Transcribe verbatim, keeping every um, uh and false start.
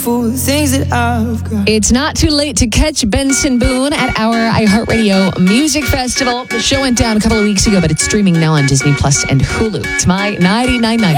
beautiful things that I've got. It's not too late to catch Benson Boone at our iHeartRadio Music Festival. The show went down a couple of weeks ago, but it's streaming now on Disney Plus and Hulu. It's my ninety-nine point nine.